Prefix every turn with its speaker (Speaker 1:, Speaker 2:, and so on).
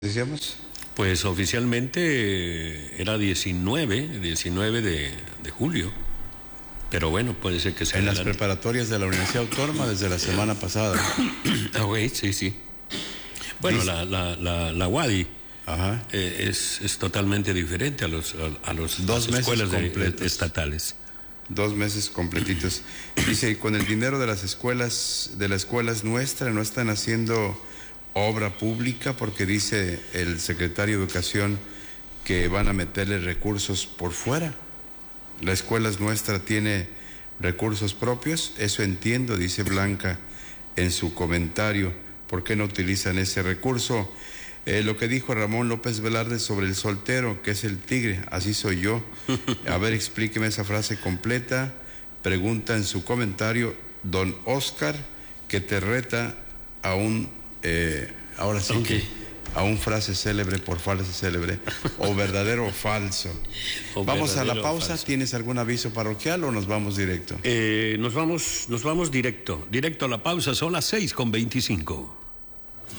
Speaker 1: Decíamos.
Speaker 2: Pues oficialmente era 19 de julio, pero bueno, puede ser que sea
Speaker 1: En las preparatorias de la Universidad Autónoma desde la semana pasada.
Speaker 2: Sí. Bueno, la UADY es totalmente diferente a las escuelas estatales.
Speaker 1: 2 meses completitos. Dice, con el dinero de las escuelas nuestras no están haciendo obra pública, porque dice el secretario de Educación que van a meterle recursos por fuera. La escuela nuestra tiene recursos propios, eso entiendo, dice Blanca en su comentario. ¿Por qué no utilizan ese recurso? Lo que dijo Ramón López Velarde sobre el soltero, que es el tigre, así soy yo. A ver, explíqueme esa frase completa. Pregunta en su comentario don Oscar, que te reta a un ahora sí que a un frase célebre por frase célebre, o verdadero o falso. Vamos a la pausa. ¿Tienes algún aviso parroquial o nos vamos directo?
Speaker 2: Nos vamos directo a la pausa. Son las 6:25.